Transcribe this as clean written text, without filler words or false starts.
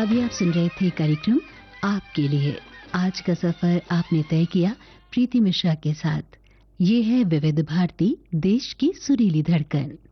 अभी आप सुन रहे थे कार्यक्रम आपके लिए। आज का सफर आपने तय किया प्रीति मिश्रा के साथ। ये है विविध भारती, देश की सुरीली धड़कन।